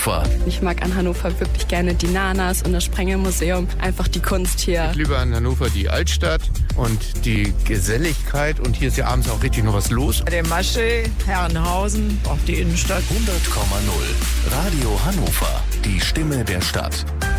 Ich mag an Hannover wirklich gerne die Nanas und das Sprengelmuseum, einfach die Kunst hier. Ich liebe an Hannover die Altstadt und die Geselligkeit und hier ist ja abends auch richtig noch was los. Der Maschsee, Herrenhausen, auch die Innenstadt. 100,0 Radio Hannover, die Stimme der Stadt.